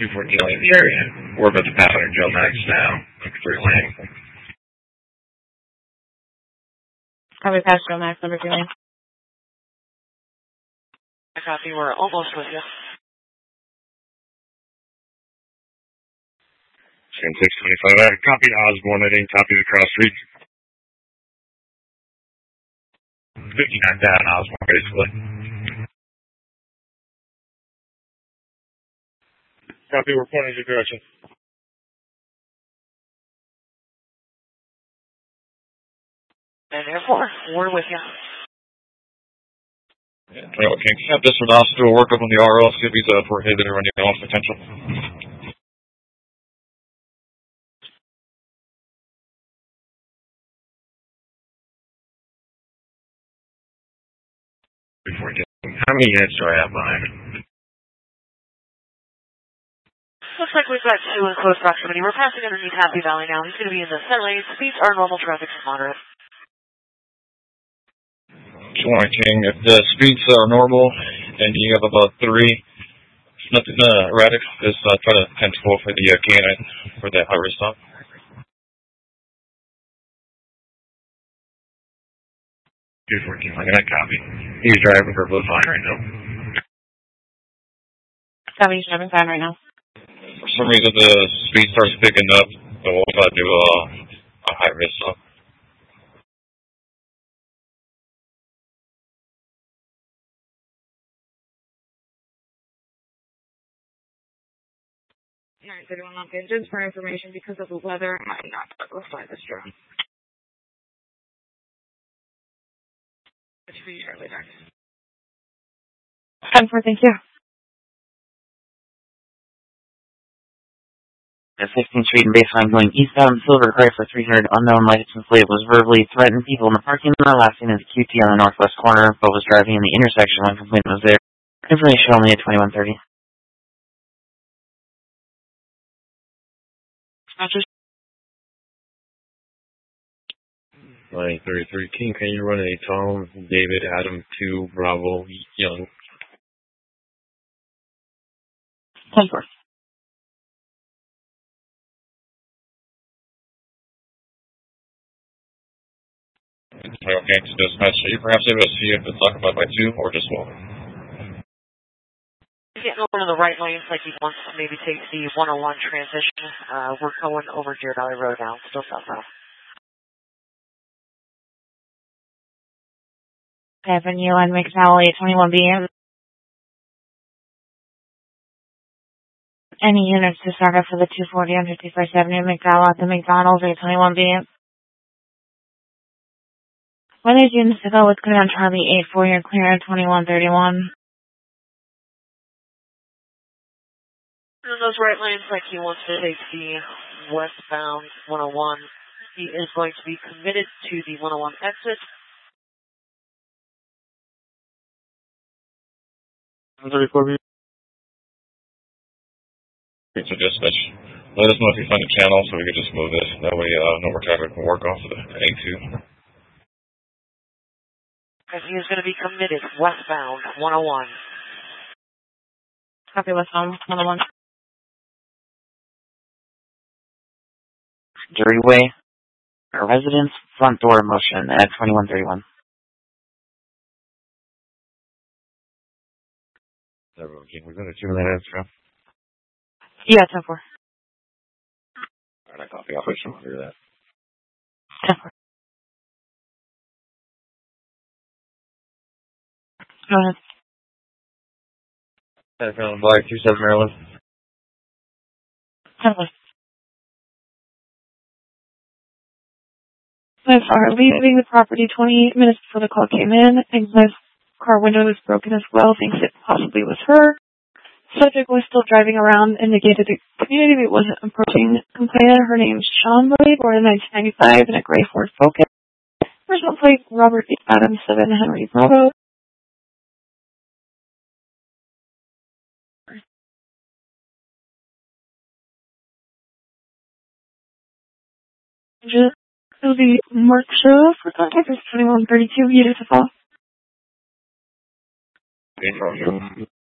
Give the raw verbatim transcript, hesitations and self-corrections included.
Before dealing in the area. We're about to pass under Joe Max now. Like three lanes. Probably past Joe Max, number three lane. I copy, we're almost with you. ten six twenty-five, I copied Osborne, I didn't copy the cross street. fifty-nine down Osborne, basically. Copy, we're pointing your direction. And therefore, we're with you. Yeah, twenty-one King, have this one off, do a workup on the R L, see if he's uh, prohibited or anything else potential. Before getting, how many units do I have behind it? Looks like we've got two in close proximity. We're passing underneath Happy Valley now. He's going to be in the center lane. Speeds are normal, traffic's moderate. twenty King, if the speeds are normal and you have about three, it's nothing uh, erratic, just uh, try to ten twelve for the uh, canine for that high risk stop. Before King, I'm gonna copy. He's driving for blue fine right now. Copy, he's driving fine right now. For some reason, the speed starts picking up, so we'll try to do uh, a high risk stop. Alright, thirty-one on pages for information because of the weather. I'm not going to fly this drone. Which for you later. ten four, thank you. At sixteenth Street and Baseline going eastbound, Silver Car for three hundred unknown license plate was verbally threatened people in the parking lot. Last seen is Q T on the northwest corner, but was driving in the intersection when complaint was there. Information only at twenty-one thirty. nine thirty-three King, can you run a Tom, David, Adam, two, Bravo, Young? ten four. Okay, to dispatch, are you perhaps able to see if it's occupied by two or just one? Getting over to the right lanes like he wants to maybe take the one oh one transition. Uh, we're going over Deer Valley Road now, still southbound. Avenue and McNally at twenty-one B M. Any units to start up for the two forty on fifty-first Avenue, McDowell at the McDonald's at twenty-one B M. When there's units to go, it's clear on Charlie eight four, you're clear at twenty-one thirty-one. In those right lanes, like he wants to take the westbound one oh one, he is going to be committed to the one oh one exit. thirty-four B. Okay, so dispatch, let us know if you find a channel so we can just move this. That way, uh, no more traffic can work off of the A two. Because he is going to be committed westbound one oh one. Copy westbound one oh one. Duryway, a residence front door motion at twenty-one thirty-one. Okay, we're going to tune that answer. Yeah, ten four. Alright, I copy. I'll push them through that. ten four. Go ahead. Ten four, Black, two seven Maryland. ten four. So far, leaving the property twenty minutes before the call came in. Exit car window was broken as well. Thinks it possibly was her. Subject was still driving around, indicated the community but wasn't approaching. Complainant, her name's Sean Boyd, born in nineteen ninety-five in a gray Ford Focus. Personal plate, Robert Adams, seven Henry Bravo. It'll be Mark Show for contact is twenty-one thirty-two, units to fall.